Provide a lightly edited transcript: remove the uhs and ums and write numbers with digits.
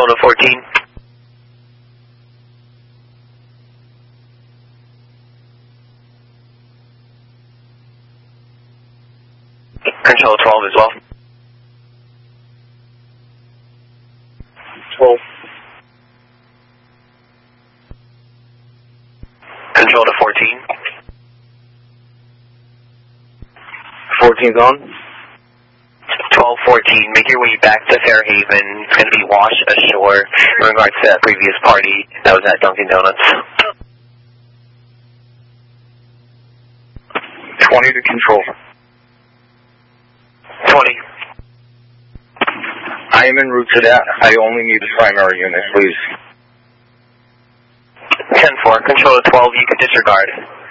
Control to 14. Control 12 as well. 12. Control to 14. 14's on. 12-14, make your way back to Fairhaven. It's going to be wash ashore in regards to that previous party that was at Dunkin' Donuts. 20 to control. 20. I am en route to that. I only need the primary unit, please. 10-4, control to 12, you can disregard.